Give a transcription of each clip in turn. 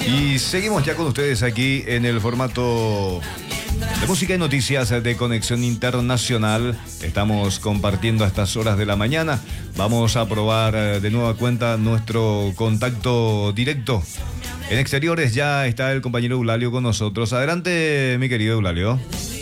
Y seguimos ya con ustedes aquí en el formato de música y noticias de Conexión Internacional. Estamos compartiendo a estas horas de la mañana. Vamos a probar de nueva cuenta nuestro contacto directo. En exteriores ya está el compañero Eulalio con nosotros. Adelante, mi querido Eulalio.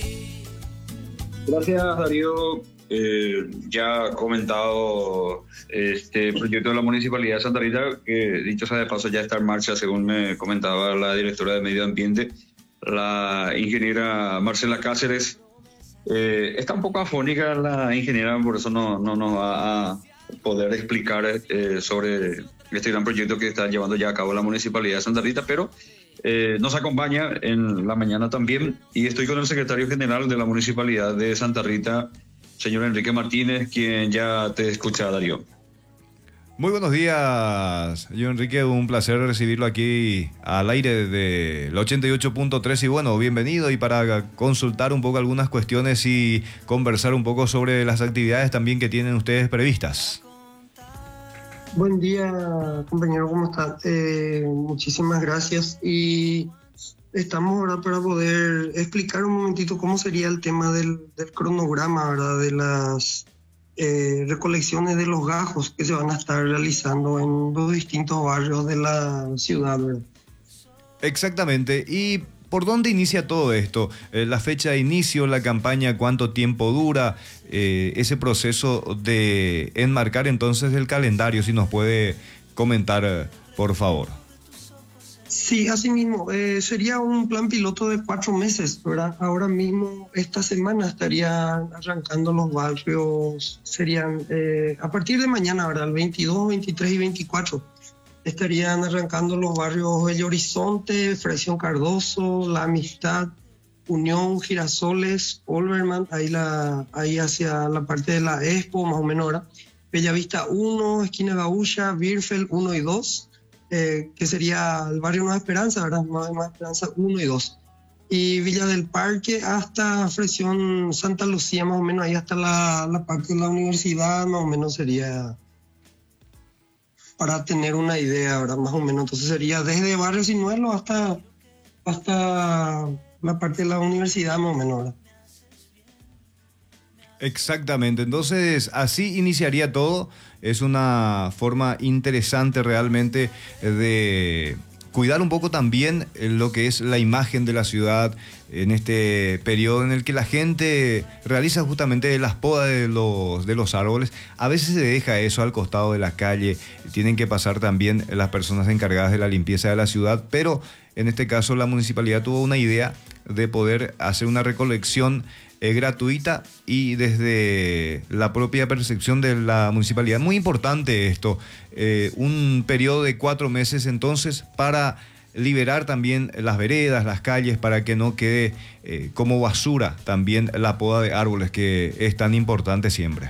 Gracias, Darío. Ya comentado este proyecto de la Municipalidad de Santa Rita, que dicho sea de paso ya está en marcha, según me comentaba la directora de Medio Ambiente, la ingeniera Marcela Cáceres. Está un poco afónica la ingeniera, por eso no nos va a poder explicar sobre este gran proyecto que está llevando ya a cabo la Municipalidad de Santa Rita, pero nos acompaña en la mañana también, y estoy con el secretario general de la Municipalidad de Santa Rita, señor Enrique Martínez, quien ya te escucha, Darío. Muy buenos días, yo Enrique, un placer recibirlo aquí al aire del 88.3 y bueno, bienvenido, y para consultar un poco algunas cuestiones y conversar un poco sobre las actividades también que tienen ustedes previstas. Buen día, compañero, ¿cómo están? Muchísimas gracias, y estamos ahora para poder explicar un momentito cómo sería el tema del cronograma, ¿verdad? De las recolecciones de los gajos que se van a estar realizando en los distintos barrios de la ciudad, ¿verdad? Exactamente. ¿Y por dónde inicia todo esto? La fecha de inicio, la campaña, cuánto tiempo dura, ese proceso de enmarcar entonces el calendario, si nos puede comentar, por favor. Sí, así mismo, sería un plan piloto de 4 meses, ¿verdad? Ahora mismo, esta semana estarían arrancando los barrios, serían a partir de mañana, ¿verdad? El 22, 23 y 24, estarían arrancando los barrios Bello Horizonte, Fracción Cardoso, La Amistad, Unión, Girasoles, Olverman, ahí hacia la parte de la Expo, más o menos, ¿verdad? Bellavista 1, Esquina Gaúcha, Birfeld 1 y 2, que sería el barrio Nueva Esperanza, ¿verdad? Nueva Esperanza 1 y 2. Y Villa del Parque hasta Fracción Santa Lucía, más o menos, ahí hasta la parte de la universidad, más o menos sería, para tener una idea, ¿verdad? Más o menos. Entonces sería desde Barrio Sinuelo hasta la parte de la universidad, más o menos, ¿verdad? Exactamente, entonces así iniciaría todo. Es una forma interesante realmente de cuidar un poco también lo que es la imagen de la ciudad en este periodo en el que la gente realiza justamente las podas de los árboles. A veces se deja eso al costado de la calle, tienen que pasar también las personas encargadas de la limpieza de la ciudad, pero en este caso la municipalidad tuvo una idea de poder hacer una recolección gratuita y desde la propia percepción de la municipalidad. Muy importante esto, un periodo de 4 meses entonces para liberar también las veredas, las calles, para que no quede como basura también la poda de árboles, que es tan importante siempre.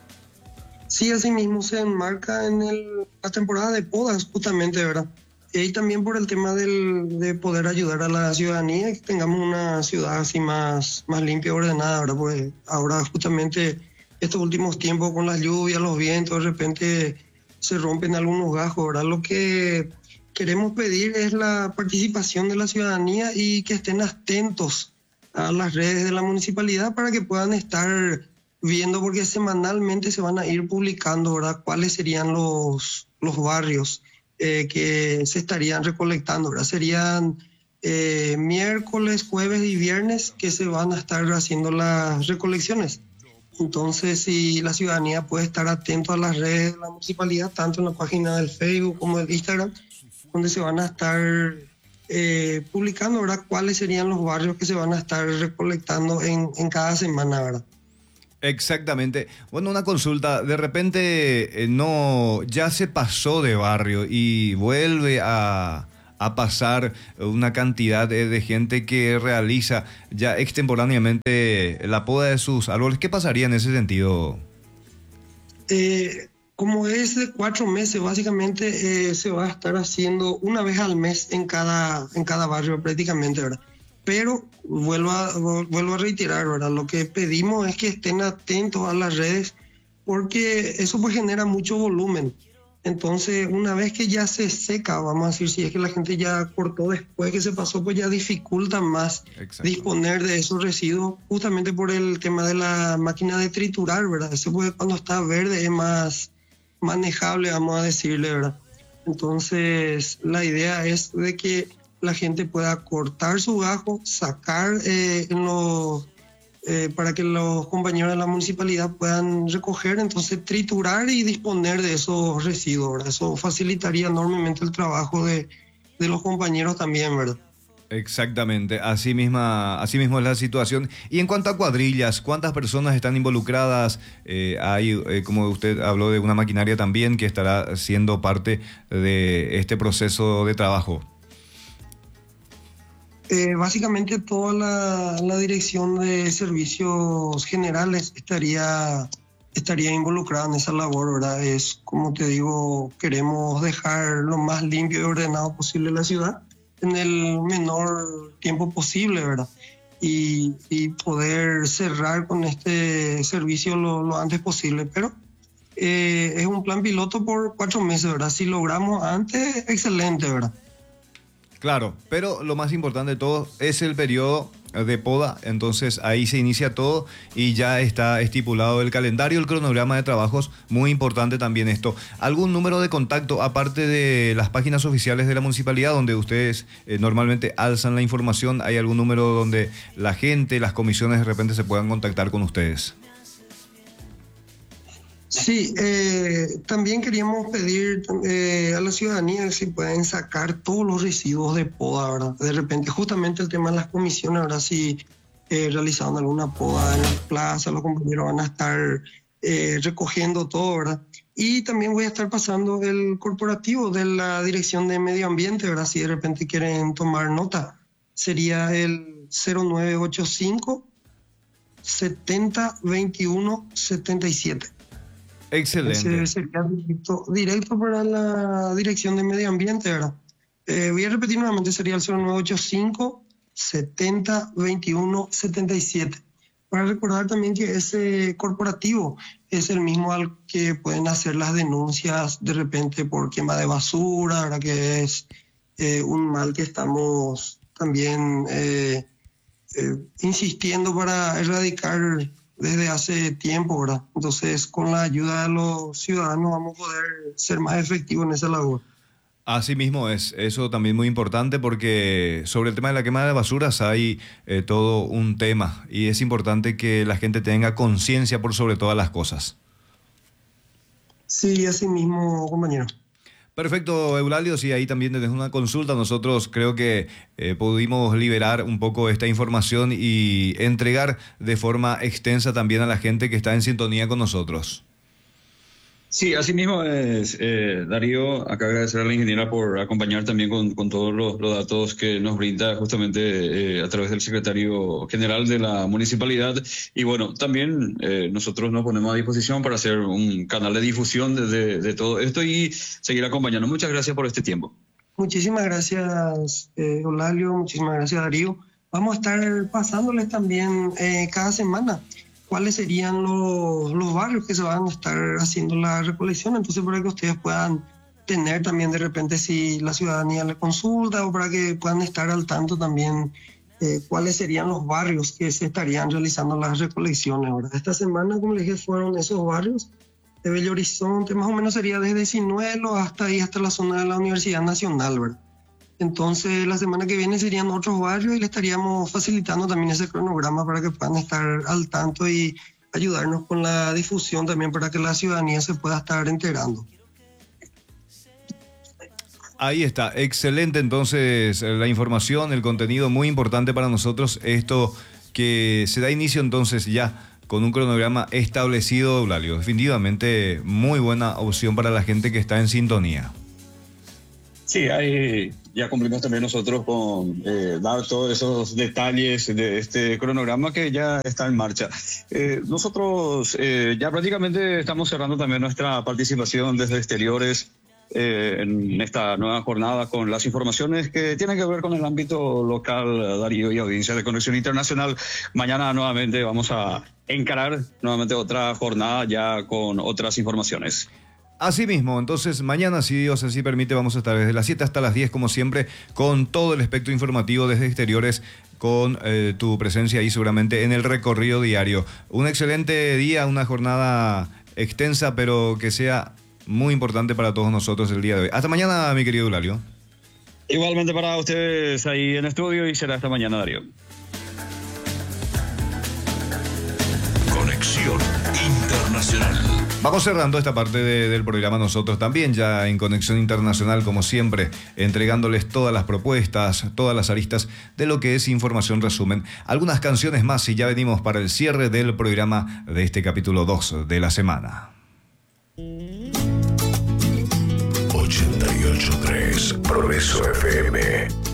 Sí, así mismo se enmarca en la temporada de podas, justamente, ¿verdad? Y también por el tema de poder ayudar a la ciudadanía, que tengamos una ciudad así más limpia y ordenada, ¿verdad? Pues ahora justamente estos últimos tiempos con las lluvias, los vientos, de repente se rompen algunos gajos, ¿verdad? Lo que queremos pedir es la participación de la ciudadanía y que estén atentos a las redes de la municipalidad para que puedan estar viendo, porque semanalmente se van a ir publicando, ¿verdad? Cuáles serían los barrios que se estarían recolectando, ¿verdad? Serían miércoles, jueves y viernes que se van a estar haciendo las recolecciones. Entonces, si la ciudadanía puede estar atento a las redes de la municipalidad, tanto en la página del Facebook como del Instagram, donde se van a estar publicando, ¿verdad? Cuáles serían los barrios que se van a estar recolectando en cada semana, ¿verdad? Exactamente. Bueno, una consulta, de repente no, ya se pasó de barrio y vuelve a pasar una cantidad de gente que realiza ya extemporáneamente la poda de sus árboles. ¿Qué pasaría en ese sentido? Como es de 4 meses, básicamente se va a estar haciendo una vez al mes en cada barrio prácticamente, ¿verdad? Pero vuelvo a reiterar, ¿verdad? Lo que pedimos es que estén atentos a las redes, porque eso pues genera mucho volumen. Entonces, una vez que ya se seca, vamos a decir, si es que la gente ya cortó después que se pasó, pues ya dificulta más disponer de esos residuos, justamente por el tema de la máquina de triturar, ¿verdad? Eso pues, cuando está verde es más manejable, vamos a decirle, ¿verdad? Entonces, la idea es de que la gente pueda cortar su gajo, sacar para que los compañeros de la municipalidad puedan recoger, entonces triturar y disponer de esos residuos, ¿verdad? Eso facilitaría enormemente el trabajo de los compañeros también, ¿verdad? Exactamente, así mismo es la situación. Y en cuanto a cuadrillas, ¿cuántas personas están involucradas? Hay, como usted habló, de una maquinaria también que estará siendo parte de este proceso de trabajo. Básicamente toda la dirección de servicios generales estaría involucrada en esa labor, ¿verdad? Es, como te digo, queremos dejar lo más limpio y ordenado posible la ciudad en el menor tiempo posible, ¿verdad? Y poder cerrar con este servicio lo antes posible, pero es un plan piloto por 4 meses, ¿verdad? Si logramos antes, excelente, ¿verdad? Claro, pero lo más importante de todo es el periodo de poda, entonces ahí se inicia todo y ya está estipulado el calendario, el cronograma de trabajos, muy importante también esto. ¿Algún número de contacto, aparte de las páginas oficiales de la municipalidad, donde ustedes normalmente alzan la información? ¿Hay algún número donde la gente, las comisiones de repente se puedan contactar con ustedes? Sí, también queríamos pedir a la ciudadanía si pueden sacar todos los residuos de poda, ¿verdad? De repente, justamente el tema de las comisiones, ¿verdad? Si realizando alguna poda en la plaza, los compañeros van a estar recogiendo todo, ¿verdad? Y también voy a estar pasando el corporativo de la Dirección de Medio Ambiente, ¿verdad? Si de repente quieren tomar nota, sería el 0985 70 21 77. Excelente. Ese sería directo para la Dirección de Medio Ambiente, ¿verdad? Voy a repetir nuevamente, sería el 0985 70 21 77. Para recordar también que ese corporativo es el mismo al que pueden hacer las denuncias de repente por quema de basura, ¿verdad? Que es un mal que estamos también insistiendo para erradicar desde hace tiempo, ¿verdad? Entonces, con la ayuda de los ciudadanos vamos a poder ser más efectivos en esa labor. Así mismo es, eso también muy importante porque sobre el tema de la quema de basuras hay todo un tema y es importante que la gente tenga conciencia por sobre todas las cosas. Sí, así mismo, compañero. Perfecto, Eulalio, si ahí también tenés una consulta, nosotros creo que pudimos liberar un poco esta información y entregar de forma extensa también a la gente que está en sintonía con nosotros. Sí, así mismo es, Darío. Acá agradecer a la ingeniera por acompañar también con todos los datos que nos brinda justamente a través del secretario general de la municipalidad. Y bueno, también nosotros nos ponemos a disposición para hacer un canal de difusión de todo esto y seguir acompañando. Muchas gracias por este tiempo. Muchísimas gracias, Eulalio. Muchísimas gracias, Darío. Vamos a estar pasándoles también cada semana cuáles serían los barrios que se van a estar haciendo la recolección, entonces para que ustedes puedan tener también de repente si la ciudadanía le consulta o para que puedan estar al tanto también cuáles serían los barrios que se estarían realizando las recolecciones, ¿verdad? Esta semana, como les dije, fueron esos barrios de Bello Horizonte, más o menos sería desde Sinuelo hasta ahí, hasta la zona de la Universidad Nacional, ¿verdad? Entonces, la semana que viene serían otros barrios y le estaríamos facilitando también ese cronograma para que puedan estar al tanto y ayudarnos con la difusión también para que la ciudadanía se pueda estar enterando. Ahí está, excelente entonces la información, el contenido muy importante para nosotros, esto que se da inicio entonces ya con un cronograma establecido, Eulalio. Definitivamente muy buena opción para la gente que está en sintonía. Sí, ahí ya cumplimos también nosotros con dar todos esos detalles de este cronograma que ya está en marcha. Nosotros ya prácticamente estamos cerrando también nuestra participación desde exteriores en esta nueva jornada con las informaciones que tienen que ver con el ámbito local, Darío, y audiencia de Conexión Internacional. Mañana nuevamente vamos a encarar nuevamente otra jornada ya con otras informaciones. Así mismo, entonces mañana, si Dios así permite, vamos a estar desde las 7 hasta las 10, como siempre, con todo el espectro informativo desde exteriores, con tu presencia ahí seguramente en el recorrido diario. Un excelente día, una jornada extensa, pero que sea muy importante para todos nosotros el día de hoy. Hasta mañana, mi querido Eulalio. Igualmente para ustedes ahí en estudio y será hasta mañana, Darío. Conexión Internacional. Vamos cerrando esta parte del programa nosotros también, ya en Conexión Internacional, como siempre, entregándoles todas las propuestas, todas las aristas de lo que es Información Resumen. Algunas canciones más y ya venimos para el cierre del programa de este capítulo 2 de la semana. 88.3 Progreso FM.